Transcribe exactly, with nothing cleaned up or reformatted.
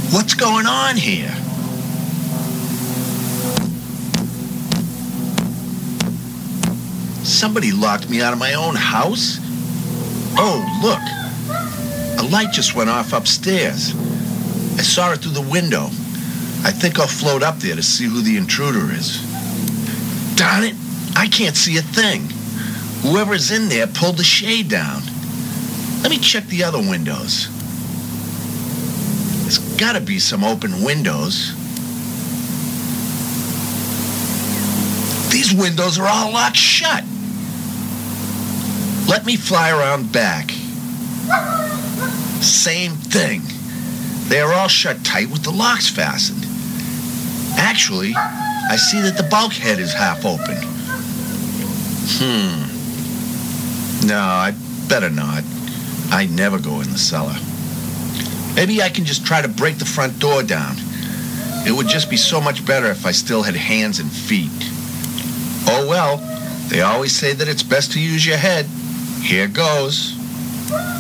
What's going on here? Somebody locked me out of my own house? Oh, look. A light just went off upstairs. I saw it through the window. I think I'll float up there to see who the intruder is. Darn it, I can't see a thing. Whoever's in there pulled the shade down. Let me check the other windows. There's gotta be some open windows. These windows are all locked shut. Let me fly around back. Same thing. They are all shut tight with the locks fastened. Actually, I see that the bulkhead is half open. Hmm. No, I'd better not. I never go in the cellar. Maybe I can just try to break the front door down. It would just be so much better if I still had hands and feet. Oh well, they always say that it's best to use your head. Here goes.